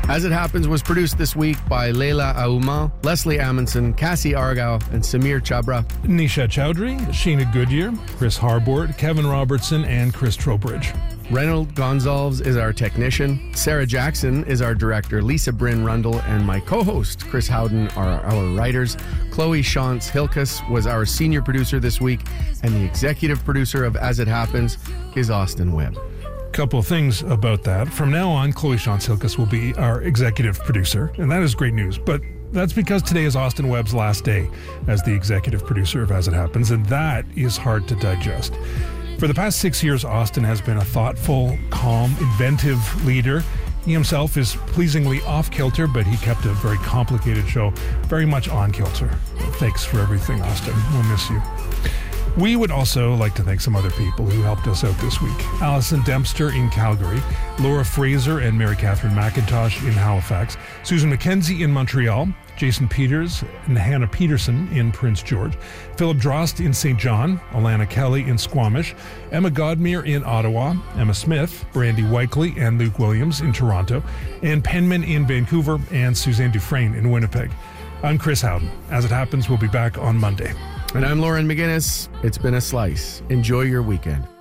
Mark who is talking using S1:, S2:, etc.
S1: As It Happens was produced this week by Leila Auma, Leslie Amundsen, Cassie Argyle, and Samir Chabra.
S2: Nisha Chowdhury, Sheena Goodyear, Chris Harbord, Kevin Robertson, and Chris Trowbridge.
S1: Reynold Gonzalez is our technician. Sarah Jackson is our director. Lisa Bryn Rundle and my co-host, Chris Howden, are our writers. Chloe Shantz Hilkus was our senior producer this week, and the executive producer of As It Happens is Austin Webb.
S2: Couple of things about that. From now on, Chloe Shantz Hilkus will be our executive producer, and that is great news. But that's because today is Austin Webb's last day as the executive producer of As It Happens, and that is hard to digest. For the past 6 years, Austin has been a thoughtful, calm, inventive leader. He himself is pleasingly off-kilter, but he kept a very complicated show very much on-kilter. Thanks for everything, Austin. We'll miss you. We would also like to thank some other people who helped us out this week. Alison Dempster in Calgary, Laura Fraser and Mary Catherine McIntosh in Halifax, Susan McKenzie in Montreal, Jason Peters and Hannah Peterson in Prince George, Philip Drost in St. John, Alana Kelly in Squamish, Emma Godmere in Ottawa, Emma Smith, Brandy Weikley and Luke Williams in Toronto, and Penman in Vancouver, and Suzanne Dufresne in Winnipeg. I'm Chris Howden. As It Happens, we'll be back on Monday.
S1: And I'm Lauren McGinnis. It's been a slice. Enjoy your weekend.